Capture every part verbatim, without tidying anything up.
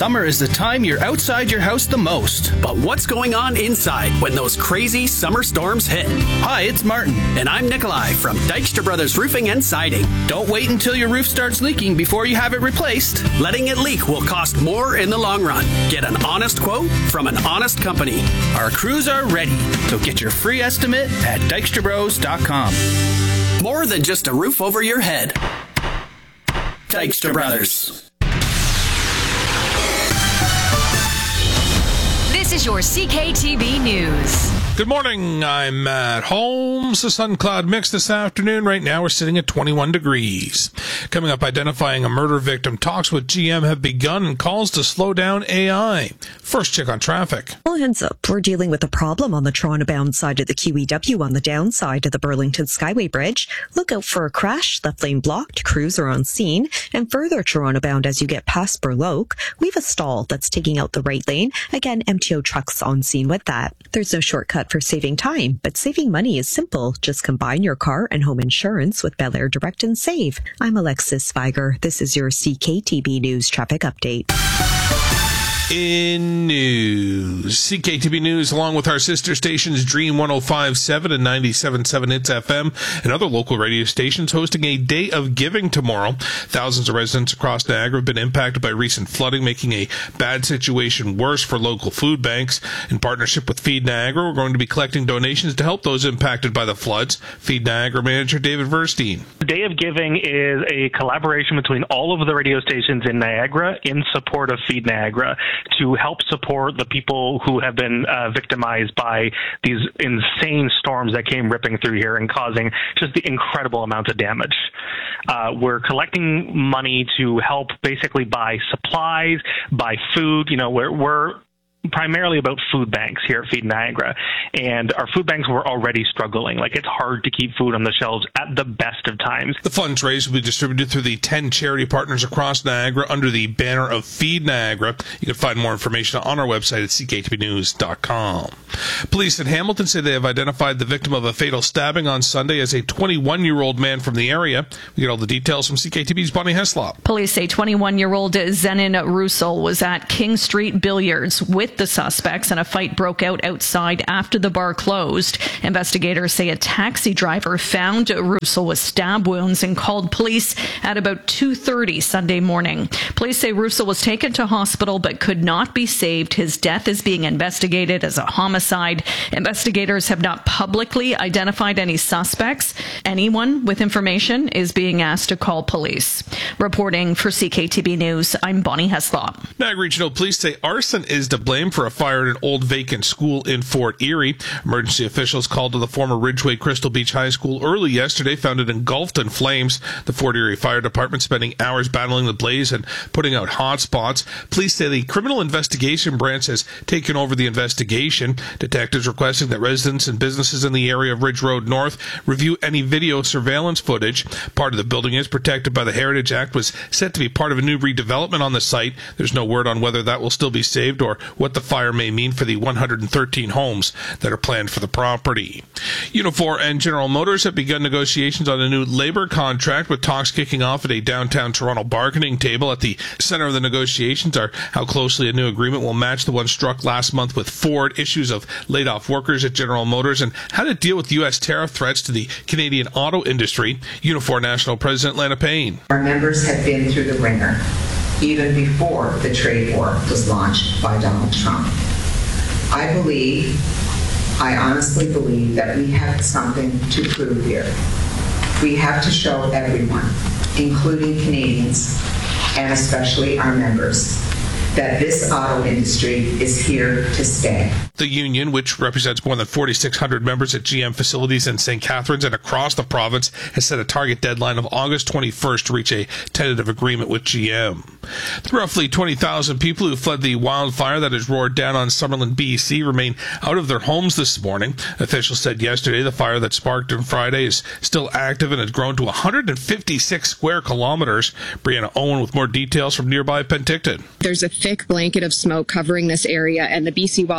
Summer is the time you're outside your house the most. But what's going on inside when those crazy summer storms hit? Hi, it's Martin. And I'm Nikolai from Dykstra Brothers Roofing and Siding. Don't wait until your roof starts leaking before you have it replaced. Letting it leak will cost more in the long run. Get an honest quote from an honest company. Our crews are ready, so get your free estimate at dykstra bros dot com. More than just a roof over your head. Dykstra Brothers. This is your C K T B News. Good morning. I'm Matt Holmes. The sun cloud mix this afternoon. Right now we're sitting at twenty-one degrees. Coming up, identifying a murder victim. Talks with G M have begun and calls to slow down A I. First check on traffic. Well, heads up. We're dealing with a problem on the Toronto-bound side of the Q E W on the downside of the Burlington Skyway Bridge. Look out for a crash. Left lane blocked. Crews are on scene. And further Toronto-bound as you get past Burloak, we've a stall that's taking out the right lane. Again, M T O trucks on scene with that. There's no shortcut for saving time, but saving money is simple. Just combine your car and home insurance with Bel Air Direct and Save. I'm Alexis Viger. This is your C K T B News traffic update. In news, C K T B News, along with our sister stations Dream one oh five point seven and ninety-seven point seven Hits F M and other local radio stations, hosting a Day of Giving tomorrow. Thousands of residents across Niagara have been impacted by recent flooding, making a bad situation worse for local food banks. In partnership with Feed Niagara, we're going to be collecting donations to help those impacted by the floods. Feed Niagara manager David Verstein. The Day of Giving is a collaboration between all of the radio stations in Niagara in support of Feed Niagara, to help support the people who have been uh, victimized by these insane storms that came ripping through here and causing just the incredible amount of damage. Uh, we're collecting money to help basically buy supplies, buy food. You know, we're, we're primarily about food banks here at Feed Niagara, and our food banks were already struggling. Like, it's hard to keep food on the shelves at the best of times. The funds raised will be distributed through the ten charity partners across Niagara under the banner of Feed Niagara. You can find more information on our website at c k t b news dot com. Police in Hamilton say they have identified the victim of a fatal stabbing on Sunday as a twenty-one-year-old man from the area. We get all the details from C K T B's Bonnie Heslop. Police say twenty-one-year-old Zenon Russell was at King Street Billiards with the suspects, and a fight broke out outside after the bar closed. Investigators say a taxi driver found Russell with stab wounds and called police at about two thirty Sunday morning. Police say Russell was taken to hospital but could not be saved. His death is being investigated as a homicide. Investigators have not publicly identified any suspects. Anyone with information is being asked to call police. Reporting for C K T B News, I'm Bonnie Heslop. Niagara Regional Police say arson is to blame for a fire at an old vacant school in Fort Erie. Emergency officials called to the former Ridgeway Crystal Beach High School early yesterday, found it engulfed in flames. The Fort Erie Fire Department spending hours battling the blaze and putting out hot spots. Police say the Criminal Investigation Branch has taken over the investigation. Detectives requesting that residents and businesses in the area of Ridge Road North review any video surveillance footage. Part of the building is protected by the Heritage Act, was set to be part of a new redevelopment on the site. There's no word on whether that will still be saved or what the fire may mean for the one hundred thirteen homes that are planned for the property. Unifor and General Motors have begun negotiations on a new labor contract, with talks kicking off at a downtown Toronto bargaining table. At the center of the negotiations are how closely a new agreement will match the one struck last month with Ford, issues of laid-off workers at General Motors, and how to deal with U S tariff threats to the Canadian auto industry. Unifor National President Lana Payne. Our members have been through the ringer even before the trade war was launched by Donald Trump. I believe, I honestly believe that we have something to prove here. We have to show everyone, including Canadians, and especially our members, that this auto industry is here to stay. The union, which represents more than forty-six hundred members at G M facilities in Saint Catharines and across the province, has set a target deadline of August twenty-first to reach a tentative agreement with G M. The roughly twenty thousand people who fled the wildfire that has roared down on Summerlin, B C remain out of their homes this morning. Officials said yesterday the fire that sparked on Friday is still active and has grown to one hundred fifty-six square kilometers. Brianna Owen with more details from nearby Penticton. There's a thick blanket of smoke covering this area, and the B C Wildfire Service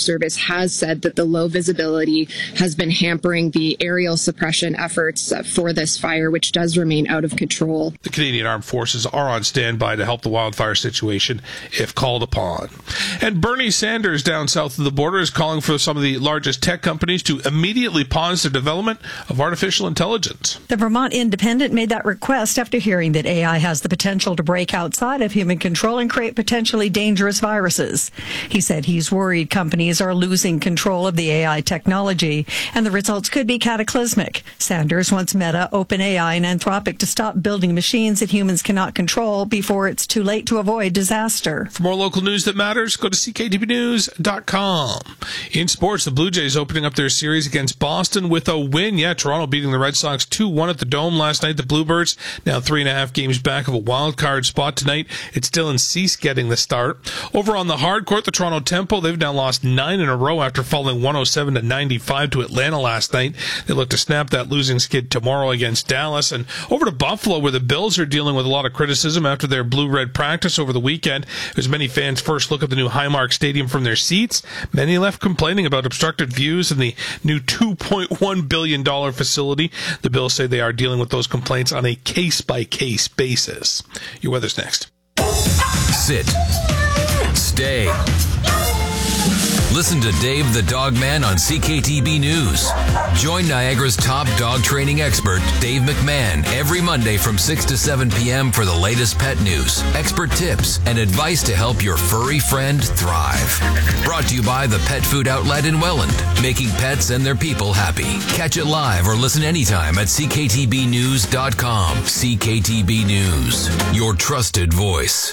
Service has said that the low visibility has been hampering the aerial suppression efforts for this fire, which does remain out of control. The Canadian Armed Forces are on standby to help the wildfire situation if called upon. And Bernie Sanders down south of the border is calling for some of the largest tech companies to immediately pause their development of artificial intelligence. The Vermont Independent made that request after hearing that A I has the potential to break outside of human control and create potentially dangerous viruses. He said he's worried companies are losing control of the A I technology, and the results could be cataclysmic. Sanders wants Meta, OpenAI, and Anthropic to stop building machines that humans cannot control before it's too late to avoid disaster. For more local news that matters, go to c k t b news dot com. In sports, the Blue Jays opening up their series against Boston with a win. Yeah, Toronto beating the Red Sox two one at the Dome last night. The Bluebirds now three and a half games back of a wild card spot tonight. It's Dylan Cease getting the start. Over on the hard court, the Toronto Tempo, they've now lost nine in a row after falling one oh seven to ninety-five to Atlanta last night. They look to snap that losing skid tomorrow against Dallas. And over to Buffalo, where the Bills are dealing with a lot of criticism after their blue-red practice over the weekend. As many fans first look at the new Highmark Stadium from their seats, many left complaining about obstructed views and the new two point one billion dollars facility. The Bills say they are dealing with those complaints on a case-by-case basis. Your weather's next. Sit. Stay. Listen to Dave the Dog Man on C K T B News. Join Niagara's top dog training expert, Dave McMahon, every Monday from six to seven p.m. for the latest pet news, expert tips, and advice to help your furry friend thrive. Brought to you by the Pet Food Outlet in Welland, making pets and their people happy. Catch it live or listen anytime at c k t b news dot com. C K T B News, your trusted voice.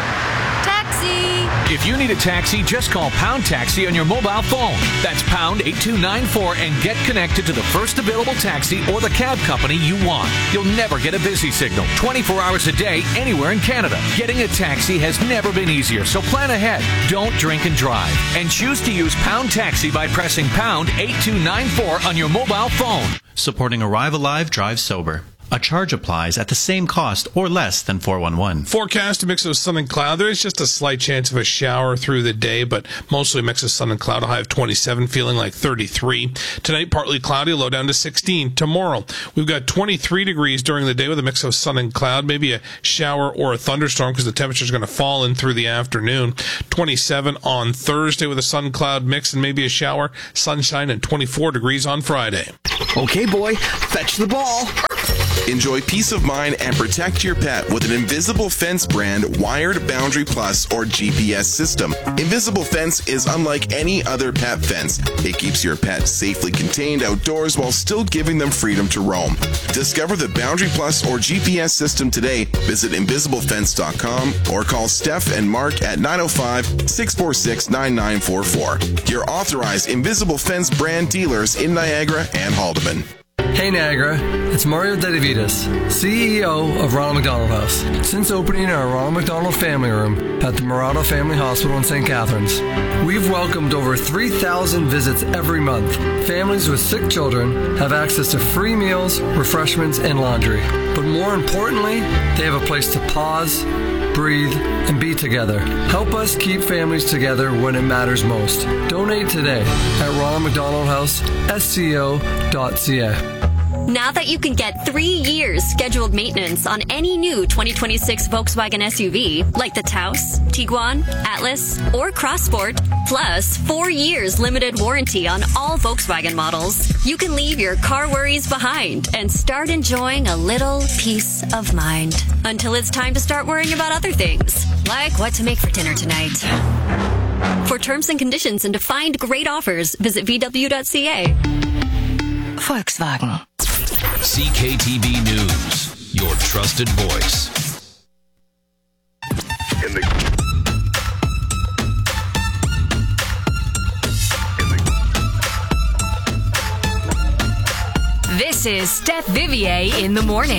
If you need a taxi, just call Pound Taxi on your mobile phone. That's pound eight two nine four and get connected to the first available taxi or the cab company you want. You'll never get a busy signal. twenty-four hours a day, anywhere in Canada. Getting a taxi has never been easier, so plan ahead. Don't drink and drive. And choose to use Pound Taxi by pressing pound eight two nine four on your mobile phone. Supporting Arrive Alive, Drive Sober. A charge applies at the same cost or less than four one one. Forecast, a mix of sun and cloud. There is just a slight chance of a shower through the day, but mostly a mix of sun and cloud. A high of twenty-seven, feeling like thirty-three. Tonight, partly cloudy, low down to sixteen. Tomorrow, we've got twenty-three degrees during the day with a mix of sun and cloud. Maybe a shower or a thunderstorm because the temperature is going to fall in through the afternoon. twenty-seven on Thursday with a sun-cloud mix and maybe a shower. Sunshine and twenty-four degrees on Friday. Okay, boy, fetch the ball. Enjoy peace of mind and protect your pet with an Invisible Fence brand Wired Boundary Plus or G P S system. Invisible Fence is unlike any other pet fence. It keeps your pet safely contained outdoors while still giving them freedom to roam. Discover the Boundary Plus or G P S system today. Visit invisible fence dot com or call Steph and Mark at nine oh five, six four six, nine nine four four. Your authorized Invisible Fence brand dealers in Niagara and Haldeman. Hey Niagara, it's Mario Dedivitas, C E O of Ronald McDonald House. Since opening our Ronald McDonald Family Room at the Murata Family Hospital in Saint Catharines, we've welcomed over three thousand visits every month. Families with sick children have access to free meals, refreshments, and laundry. But more importantly, they have a place to pause, breathe, and be together. Help us keep families together when it matters most. Donate today at Ronald McDonald House, S C O dot C A. Now that you can get three years scheduled maintenance on any new twenty twenty-six Volkswagen S U V, like the Taos, Tiguan, Atlas, or Crossport, plus four years limited warranty on all Volkswagen models, you can leave your car worries behind and start enjoying a little peace of mind. Until it's time to start worrying about other things, like what to make for dinner tonight. For terms and conditions and to find great offers, visit v w dot c a. Volkswagen. C K T B News, your trusted voice. In the, in the. This is Steph Vivier in the morning.